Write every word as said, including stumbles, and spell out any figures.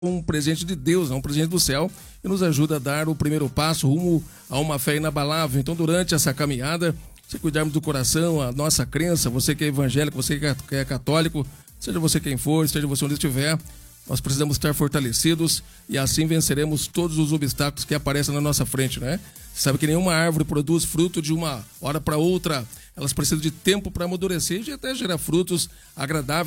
um presente de Deus, um presente do céu, e nos ajuda a dar o primeiro passo rumo a uma fé inabalável. Então, durante essa caminhada, se cuidarmos do coração, a nossa crença, você que é evangélico, você que é católico, seja você quem for, seja você onde estiver, nós precisamos estar fortalecidos e assim venceremos todos os obstáculos que aparecem na nossa frente, né? Você sabe que nenhuma árvore produz fruto de uma hora para outra. Elas precisam de tempo para amadurecer e até gerar frutos agradáveis.